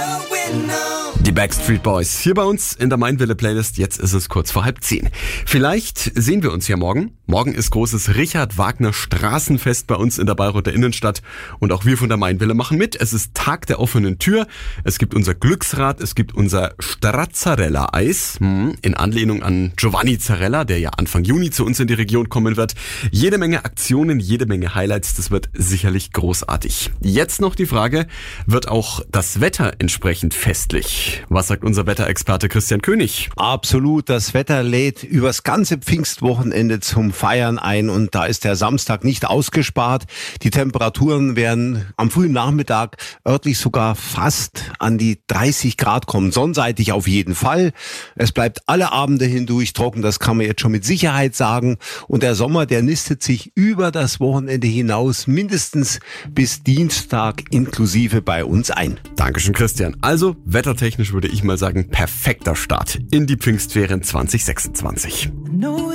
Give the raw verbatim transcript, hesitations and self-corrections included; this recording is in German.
Die Backstreet Boys hier bei uns in der Mainwelle Playlist. Jetzt ist es kurz vor halb zehn. Vielleicht sehen wir uns ja morgen. Morgen ist großes Richard Wagner Straßenfest bei uns in der Bayreuther Innenstadt. Und auch wir von der Mainwelle machen mit. Es ist Tag der offenen Tür. Es gibt unser Glücksrad. Es gibt unser Stracciarella-Eis. Hm, in Anlehnung an Giovanni Zarella, der ja Anfang Juni zu uns in die Region kommen wird. Jede Menge Aktionen, jede Menge Highlights. Das wird sicherlich großartig. Jetzt noch die Frage, wird auch das Wetter entsprechend festlich? Was sagt unser Wetterexperte Christian König? Absolut, das Wetter lädt übers ganze Pfingstwochenende zum Feiern ein und da ist der Samstag nicht ausgespart. Die Temperaturen werden am frühen Nachmittag örtlich sogar fast an die dreißig Grad kommen, sonnenseitig auf jeden Fall. Es bleibt alle Abende hindurch trocken, das kann man jetzt schon mit Sicherheit sagen. Und der Sommer, der nistet sich über das Wochenende hinaus mindestens bis Dienstag inklusive bei uns ein. Dankeschön, Christian. Also wettertechnisch würde ich mal sagen, perfekter Start in die Pfingstferien zwanzig sechsundzwanzig.